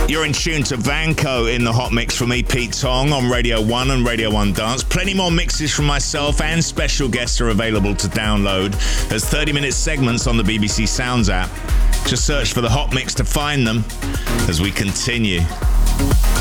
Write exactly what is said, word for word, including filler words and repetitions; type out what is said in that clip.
You're in tune to Vanco in the hot mix for me, Pete Tong, on Radio one and Radio one Dance. Plenty more mixes from myself and special guests are available to download as thirty-minute segments on the B B C Sounds app. Just search for the hot mix to find them as we continue.